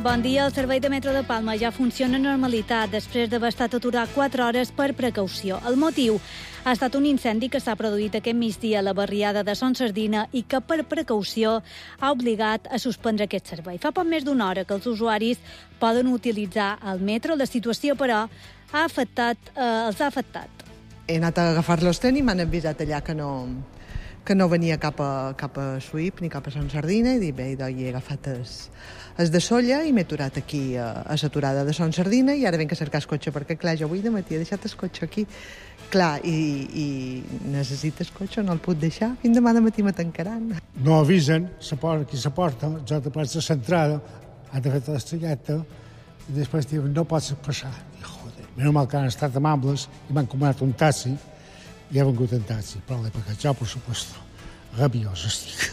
bon dia. El servei de metro de Palma ja funciona a normalitat després d'haver estat aturat 4 hores per precaució. El motiu ha estat un incendi que s'ha produït aquest migdia a la barriada de Son Sardina i que per precaució ha obligat a suspendre aquest servei. Fa poc més d'una hora que els usuaris poden utilitzar el metro. La situació, però, els ha afectat. He anat a agafar l'Osten i m'han avisat allà que no venia cap a Suïp ni cap a Son Sardina i dic, bé, he agafat el de Solla i m'he aturat aquí a l'aturada de Son Sardina i ara venc a cercar el cotxe perquè, clar, jo avui de matí he deixat el cotxe aquí. Clar, i necessito el cotxe, no el puc deixar. Fins demà de matí me tancaran. No avisen, qui se porta, jo te pots a l'entrada, han de fer la estrelleta i després diuen, no pots passar. I joder, menys mal que han estat amables i m'han comanat un taxi i he vengut en taxi, però l'he pagat jo, per supuesto. Rabiós estic.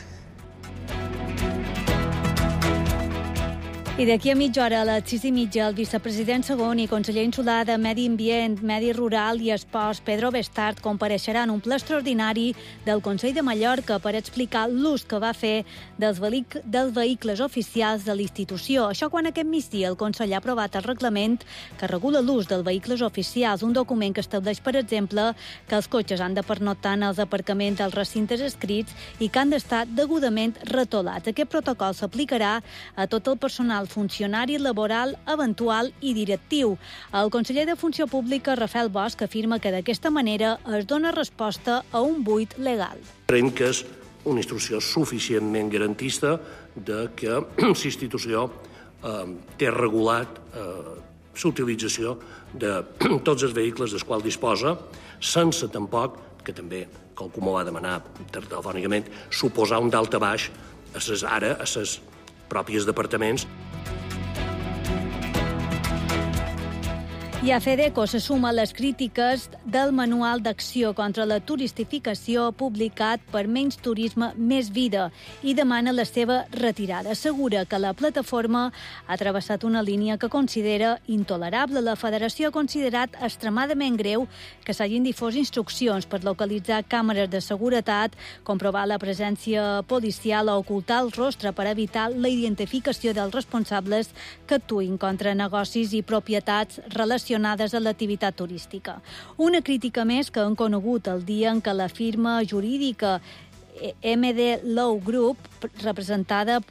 I d'aquí a mitja hora, a les 6:30, el vicepresident segon i conseller insular de Medi Ambient, Medi Rural i Esports, Pedro Bestart, compareixerà en un ple extraordinari del Consell de Mallorca per explicar l'ús que va fer dels vehicles oficials de l'institució. Això quan aquest migdia el Consell ha aprovat el reglament que regula l'ús dels vehicles oficials, un document que estableix, per exemple, que els cotxes han de pernoctar en els aparcaments dels recintes escrits i que han d'estar degudament retolats. Aquest protocol s'aplicarà a tot el personal funcionari, laboral, eventual i directiu. El conseller de Funció Pública, Rafael Bosch, afirma que d'aquesta manera es dona resposta a un buit legal. Creiem que és una instrucció suficientment garantista de que l'institució té regulat l'utilització de tots els vehicles dels quals disposa, sense tampoc, que també qualcú m'ho va demanar telefònicament, suposar un daltabaix a les pròpies departaments. I a FEDECO se suma a les crítiques del Manual d'Acció contra la Turistificació publicat per Menys Turisme, Més Vida i demana la seva retirada. Assegura que la plataforma ha travessat una línia que considera intolerable. La Federació ha considerat extremadament greu que s'hagin difós instruccions per localitzar càmeres de seguretat, comprovar la presència policial o ocultar el rostre per evitar la identificació dels responsables que actuïn contra negocis i propietats relacionades a l'activitat turística. Una crítica més que han conegut el dia en què la firma jurídica MD Law Group, representada